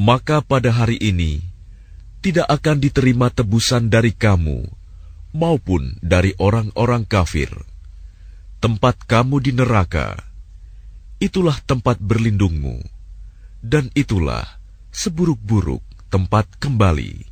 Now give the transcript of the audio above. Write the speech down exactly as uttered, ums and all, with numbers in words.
maka pada hari ini tidak akan diterima tebusan dari kamu maupun dari orang-orang kafir. Tempat kamu di neraka, itulah tempat berlindungmu, dan itulah seburuk-buruk tempat kembali.